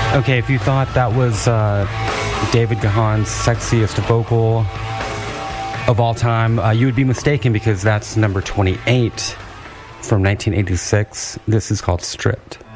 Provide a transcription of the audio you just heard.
Okay, if you thought that was David Gahan's sexiest vocal of all time, you would be mistaken, because that's number 28 from 1986. This is called Stripped.